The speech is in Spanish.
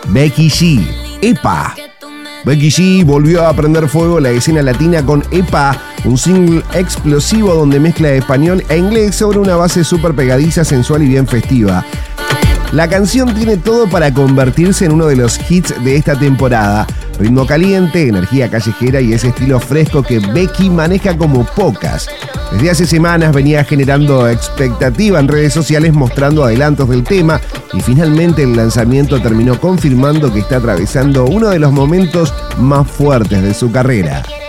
Becky G, Epa. Becky G volvió a prender fuego la escena latina con Epa, un single explosivo donde mezcla español e inglés sobre una base súper pegadiza, sensual y bien festiva. La canción tiene todo para convertirse en uno de los hits de esta temporada. Ritmo caliente, energía callejera y ese estilo fresco que Becky maneja como pocas. Desde hace semanas venía generando expectativa en redes sociales mostrando adelantos del tema y finalmente el lanzamiento terminó confirmando que está atravesando uno de los momentos más fuertes de su carrera.